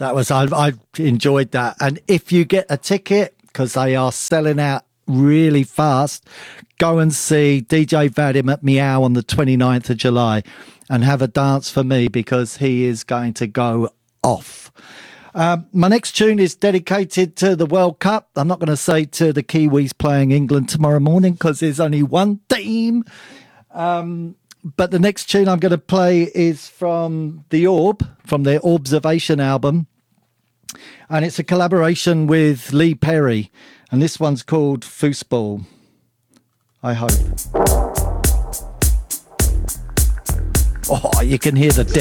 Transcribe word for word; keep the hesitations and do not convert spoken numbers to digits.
That was, I, I enjoyed that. And if you get a ticket, because they are selling out really fast, go and see D J Vadim at Meow on the twenty-ninth of July and have a dance for me, because he is going to go off. Um, my next tune is dedicated to the World Cup. I'm not going to say to the Kiwis playing England tomorrow morning, because there's only one team. Um, but the next tune I'm going to play is from The Orb, from their Observation album. And it's a collaboration with Lee Perry. And this one's called Foosball. I hope. Oh, you can hear the death.